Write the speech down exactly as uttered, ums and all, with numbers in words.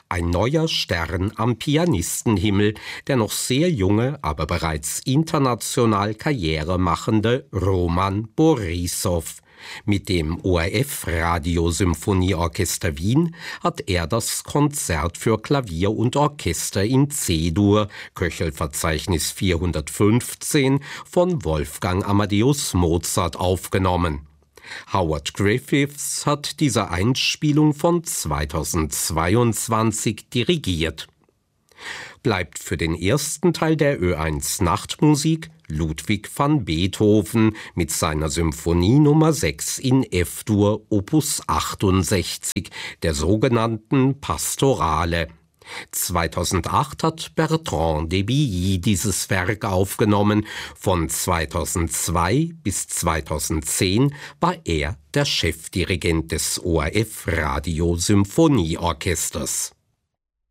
Ein neuer Stern am Pianistenhimmel, der noch sehr junge, aber bereits international Karriere machende Roman Borissow. Mit dem O R F Radiosymphonieorchester Wien hat er das Konzert für Klavier und Orchester in C-Dur, Köchelverzeichnis vierhundertfünfzehn, von Wolfgang Amadeus Mozart aufgenommen. Howard Griffiths hat diese Einspielung von zweitausendzweiundzwanzig dirigiert. Bleibt für den ersten Teil der Ö eins Nachtmusik Ludwig van Beethoven mit seiner Symphonie Nummer sechs in F-Dur Opus achtundsechzig, der sogenannten Pastorale. zweitausendacht hat Bertrand de Billy dieses Werk aufgenommen. Von zweitausendzwei bis zweitausendzehn war er der Chefdirigent des O R F Radiosymphonieorchesters.